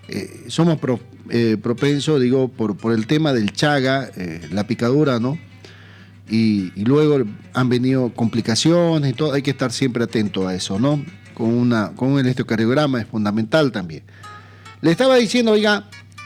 somos propensos, digo, por el tema del Chaga, la picadura, ¿no? Y luego han venido complicaciones y todo, hay que estar siempre atento a eso, ¿no? Con un electrocardiograma es fundamental también. Le estaba diciendo, oiga,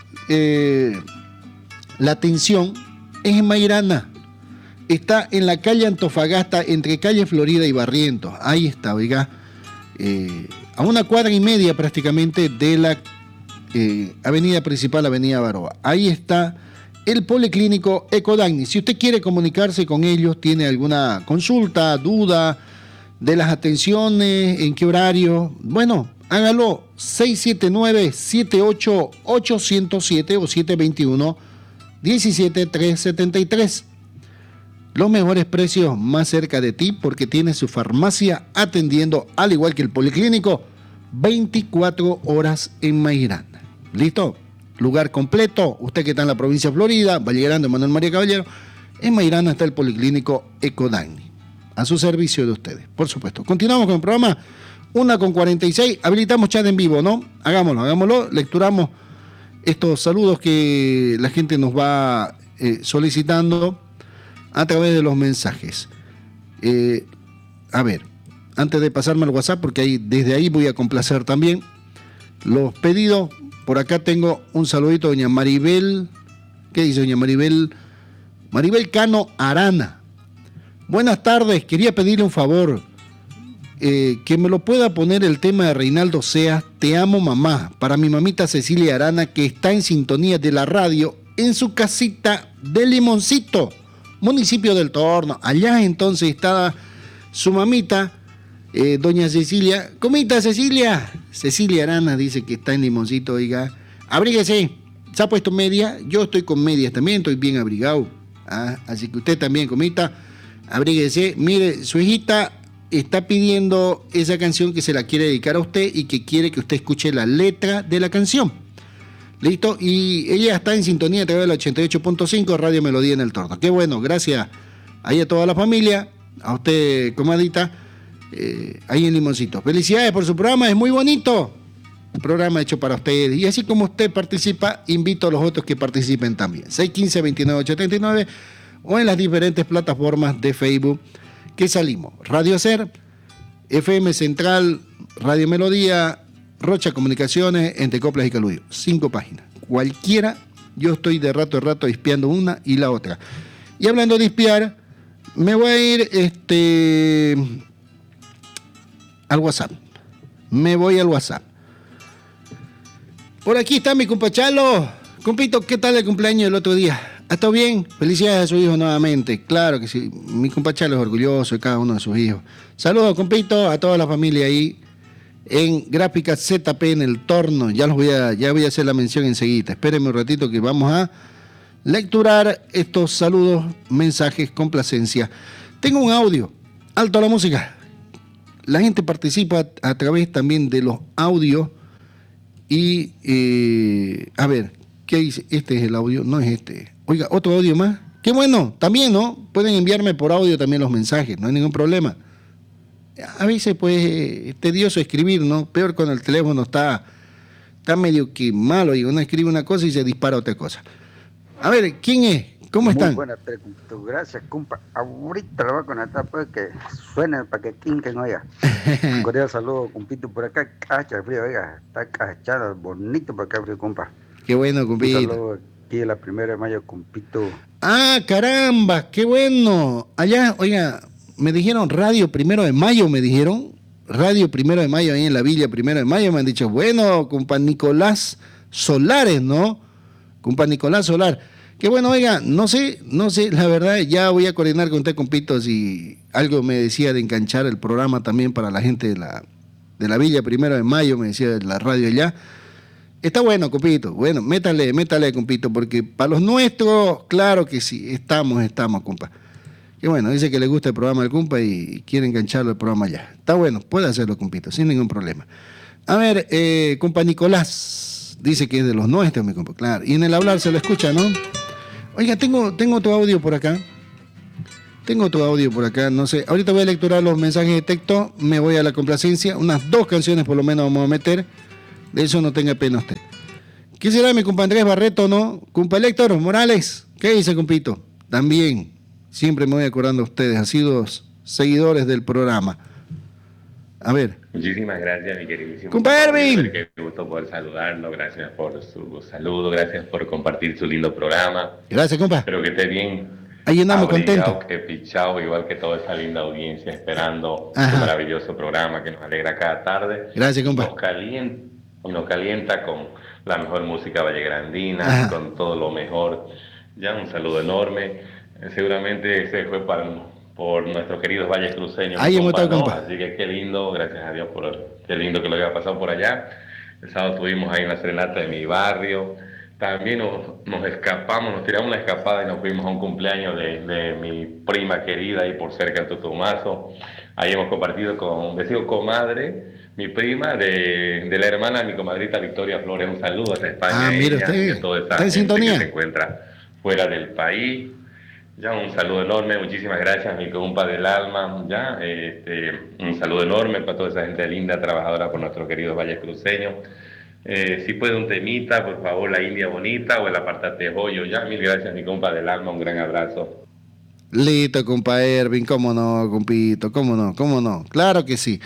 la atención es en Mairana, está en la calle Antofagasta, entre calle Florida y Barrientos, ahí está, oiga, a 1 cuadra y media prácticamente de la avenida principal, avenida Baroa, ahí está el Policlínico Ecodagni. Si usted quiere comunicarse con ellos, tiene alguna consulta, duda de las atenciones, en qué horario, bueno, hágalo, 679-78807 o 721-17373. Los mejores precios más cerca de ti porque tiene su farmacia atendiendo, al igual que el Policlínico, 24 horas en Mairana. ¿Listo? Lugar completo, usted que está en la provincia de Florida, va llegando Manuel María Caballero, en Mairana está el Policlínico Ecodagni, a su servicio de ustedes, por supuesto. Continuamos con el programa, 1:46, habilitamos chat en vivo, ¿no? Hagámoslo, lecturamos estos saludos que la gente nos va solicitando a través de los mensajes. A ver, antes de pasarme al WhatsApp, porque desde ahí voy a complacer también los pedidos. Por acá tengo un saludito de doña Maribel. ¿Qué dice doña Maribel? Maribel Cano Arana. Buenas tardes, quería pedirle un favor. Que me lo pueda poner el tema de Reinaldo Seas, Te amo mamá, para mi mamita Cecilia Arana, que está en sintonía de la radio en su casita de Limoncito, municipio del Torno. Allá entonces está su mamita, doña Cecilia. Comita Cecilia Arana dice que está en Limoncito, oiga, abríguese, se ha puesto media, yo estoy con medias también, estoy bien abrigado, así que usted también, comita, abríguese. Mire, su hijita está pidiendo esa canción que se la quiere dedicar a usted y que quiere que usted escuche la letra de la canción. ¿Listo? Y ella está en sintonía a través del 88.5 Radio Melodía en el Torno. Qué bueno, gracias ahí a toda la familia, a usted, comadita, ahí en Limoncito. Felicidades por su programa, es muy bonito. Un programa hecho para ustedes. Y así como usted participa, invito a los otros que participen también. 615-29-89 o en las diferentes plataformas de Facebook que salimos. Radio Ser, FM Central, Radio Melodía, Rocha Comunicaciones, Entre Coplas y Caludyo. 5 páginas. Cualquiera, yo estoy de rato a rato espiando una y la otra. Y hablando de espiar, me voy a ir al WhatsApp. Me voy al WhatsApp. Por aquí está mi compa Chalo. Compito, ¿qué tal el cumpleaños del otro día? ¿Ha estado bien? Felicidades a su hijo nuevamente. Claro que sí. Mi compa Chalo es orgulloso de cada uno de sus hijos. Saludos, compito, a toda la familia ahí en Gráficas ZP en el Torno. Ya voy a hacer la mención enseguida. Espérenme un ratito que vamos a lecturar estos saludos, mensajes, complacencia. Tengo un audio. Alto a la música. La gente participa a través también de los audios y a ver, ¿qué dice? Este es el audio, no es este. Oiga, otro audio más. Qué bueno, también, ¿no? Pueden enviarme por audio también los mensajes, no hay ningún problema. A veces, pues, es tedioso escribir, ¿no? Peor cuando el teléfono está medio que malo y uno escribe una cosa y se dispara otra cosa. A ver, ¿quién es? ¿Cómo están? Muy buena, gracias, compa. Ahorita lo voy a conectar, pues, que suene para que quinquen, oiga. Un cordial saludo, compito, por acá, cacha frío, oiga. Está cachado, bonito por acá, frío, compa. Qué bueno, compito. Un saludo aquí de la 1 de mayo, compito. Ah, caramba, qué bueno. Allá, oiga, me dijeron Radio 1 de Mayo, me dijeron. Radio 1 de Mayo, ahí en la Villa 1 de Mayo, me han dicho, bueno, compa Nicolás Solares, ¿no? Compa Nicolás Solar. Qué bueno, oiga, no sé, la verdad, ya voy a coordinar con usted, compito, si algo me decía de enganchar el programa también para la gente de la Villa 1 de Mayo, me decía de la radio allá. Está bueno, compito, bueno, métale, compito, porque para los nuestros, claro que sí, estamos, compa. Qué bueno, dice que le gusta el programa del compa y quiere engancharlo el programa allá. Está bueno, puede hacerlo, compito, sin ningún problema. A ver, compa Nicolás, dice que es de los nuestros, mi compa, claro, y en el hablar se lo escucha, ¿no? Oiga, tengo otro audio por acá. No sé. Ahorita voy a lecturar los mensajes de texto. Me voy a la complacencia. Unas 2 canciones por lo menos vamos a meter. De eso no tenga pena usted. ¿Qué será mi compa Andrés Barreto, no? Compa Héctor Morales, ¿qué dice, compito? También, siempre me voy acordando de ustedes, asiduos seguidores del programa. A ver. Muchísimas gracias, mi queridísimo compa Erwin. Qué gusto poder saludarlo. Gracias por su saludo, gracias por compartir su lindo programa. Gracias, compa. Espero que esté bien. Ahí andamos contentos. Que pichao, igual que toda esa linda audiencia, esperando su maravilloso programa que nos alegra cada tarde. Gracias, compa. Nos calienta con la mejor música vallegrandina, con todo lo mejor. Ya un saludo enorme. Seguramente se fue por nuestros queridos valles cruceños. Ahí hemos estado, compa. Así que qué lindo, gracias a Dios qué lindo que lo haya pasado por allá. El sábado estuvimos ahí en la serenata de mi barrio. También nos escapamos, nos tiramos una escapada y nos fuimos a un cumpleaños de mi prima querida ahí por cerca de Tutumazo. Ahí hemos compartido con comadre, mi prima, de la hermana de mi comadrita Victoria Flores. Un saludo a España. Mira usted, a toda esa está en sintonía. que se encuentra fuera del país. Ya un saludo enorme, muchísimas gracias, mi compa del alma. Ya un saludo enorme para toda esa gente linda, trabajadora por nuestro querido Valle Cruceño. Si puede un temita, por favor, La India Bonita o el Apartate Joyo. Ya, mil gracias, mi compa del alma, un gran abrazo. Listo, compa Erwin, cómo no, compito, cómo no, claro que sí.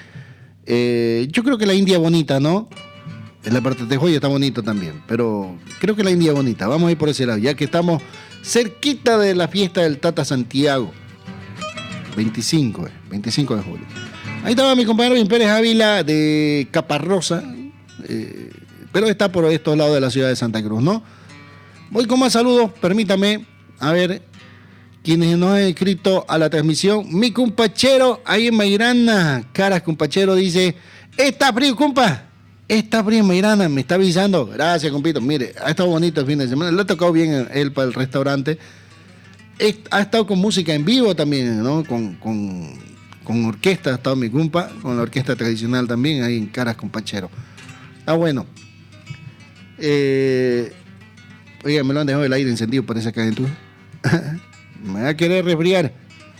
Yo creo que La India Bonita, ¿no? El Apartate Joyo está bonito también, pero creo que La India Bonita, vamos a ir por ese lado, ya que estamos cerquita de la fiesta del Tata Santiago. 25 de julio. Ahí estaba mi compañero Erwin Pérez Ávila de Caparrosa, pero está por estos lados de la ciudad de Santa Cruz, ¿no? Voy con más saludos, permítame, a ver, quienes nos han escrito a la transmisión. Mi compachero ahí en Mairana, Caras compachero, dice, está frío, compa. Está frío en Mairana, me está avisando. Gracias, compito. Mire, ha estado bonito el fin de semana. Le ha tocado bien él para el restaurante. Ha estado con música en vivo también, ¿no? Con orquesta ha estado mi compa, con la orquesta tradicional también, ahí en Caras compachero. Ah, bueno. Oiga, me lo han dejado el aire encendido, parece acá adentro. Me va a querer resfriar.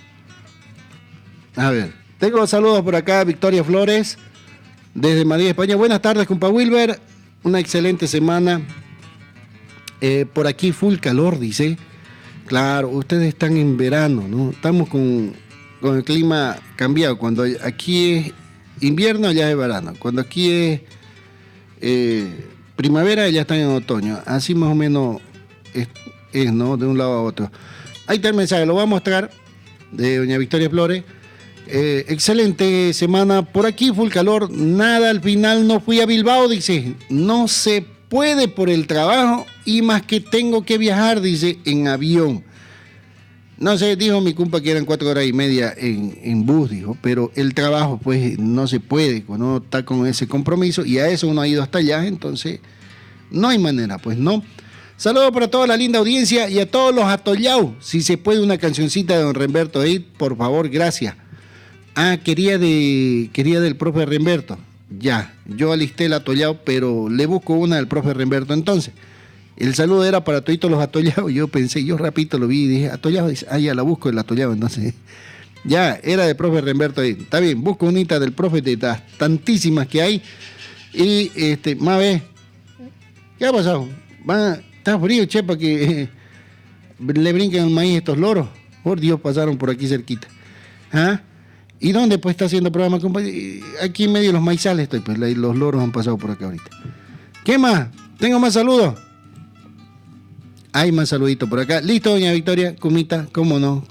A ver, tengo saludos por acá, Victoria Flores, desde Madrid, España. Buenas tardes, compa Wilber. Una excelente semana. Por aquí full calor, dice. Claro, ustedes están en verano, ¿no? Estamos con el clima cambiado. Cuando aquí es invierno, allá es verano. Cuando aquí es primavera, ya están en otoño. Así más o menos es, ¿no? De un lado a otro. Ahí está el mensaje, lo voy a mostrar, de doña Victoria Flores. Excelente semana por aquí, full calor, nada, al final no fui a Bilbao, dice, no se puede por el trabajo y más que tengo que viajar, dice, en avión. No sé, dijo mi compa que eran 4 horas y media en bus, dijo, pero el trabajo pues no se puede, no está con ese compromiso y a eso uno ha ido hasta allá, entonces no hay manera, pues no. Saludos para toda la linda audiencia y a todos los atollados. Si se puede una cancioncita de don Remberto ahí, por favor, gracias. Quería del profe Remberto. Ya, yo alisté el atollado, pero le busco una del profe Remberto entonces. El saludo era para todos los atollados. Yo pensé, yo rapidito lo vi y dije, atollado, dice, ya la busco el atollado, entonces. Ya, era del profe Remberto ahí. Está bien, busco unita del profe de las tantísimas que hay. Y, más ve, ¿qué ha pasado? Está frío, chepa, que le brinquen el maíz estos loros. Por Dios, pasaron por aquí cerquita. ¿Y dónde pues está haciendo programa, compa? Aquí en medio de los maizales estoy, pues los loros han pasado por acá ahorita. ¿Qué más? ¿Tengo más saludos? Hay más saluditos por acá. Listo, doña Victoria, comita, cómo no.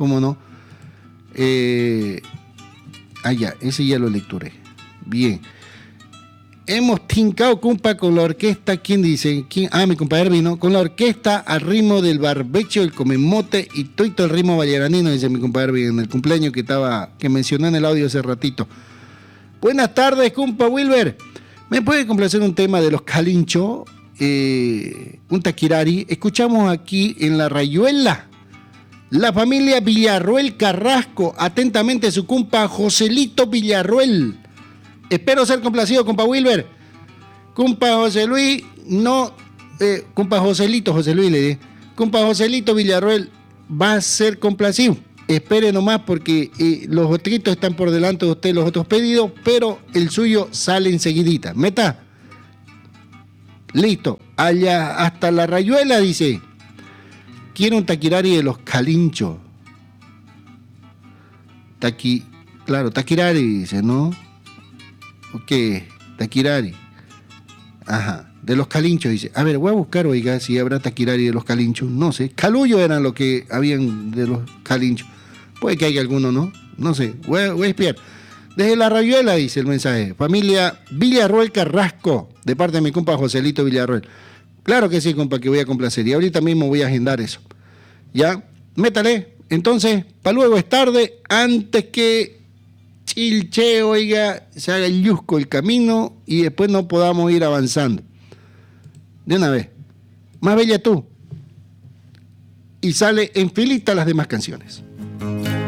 Ya, ese ya lo lecturé. Bien. Hemos tincado, compa, con la orquesta, ¿quién dice? ¿Quién? Mi compa Erwin, ¿no? Con la orquesta al ritmo del barbecho, el comemote y todo el ritmo valleranino, dice mi compa Erwin, en el cumpleaños que mencioné en el audio hace ratito. Buenas tardes, compa Wilber. ¿Me puede complacer un tema de los Calincho? Un taquirari. Escuchamos aquí en La Rayuela. La familia Villarruel Carrasco. Atentamente su compa Joselito Villarruel. Espero ser complacido, compa Wilber. Compa José Luis, no, compa Joselito, José Luis le dije. Compa Joselito Villarruel va a ser complacido. Espere nomás porque los otritos están por delante de usted, los otros pedidos, pero el suyo sale enseguidita. Meta. Listo. Allá hasta La Rayuela, dice. Quiero un taquirari de los Calinchos. Claro, taquirari, dice, ¿no? Ok, taquirari. Ajá, de los Calinchos, dice. A ver, voy a buscar, oiga, si habrá taquirari de los Calinchos. No sé. Calullo eran los que habían de los Calinchos. Puede que haya alguno, ¿no? No sé. Voy a espiar. Desde La Rayuela, dice el mensaje. Familia Villarroel Carrasco, de parte de mi compa Joselito Villarroel. Claro que sí, compa, que voy a complacer. Y ahorita mismo voy a agendar eso. ¿Ya? Métale. Entonces, para luego es tarde, antes que Chilche, oiga, se haga el yusco el camino y después no podamos ir avanzando. De una vez. Más bella tú. Y sale en filita las demás canciones.